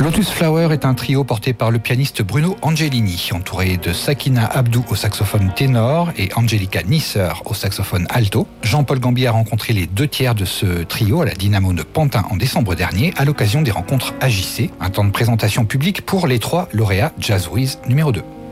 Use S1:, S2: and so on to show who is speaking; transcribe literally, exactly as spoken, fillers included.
S1: Lotus Flower est un trio porté par le pianiste Bruno Angelini, entouré de Sakina Abdou au saxophone ténor et Angelica Nisser au saxophone alto. Jean-Paul Gambier a rencontré les deux tiers de ce trio à la Dynamo de Pantin en décembre dernier à l'occasion des rencontres A J C, un temps de présentation publique pour les trois lauréats Jazzwiz numéro deux.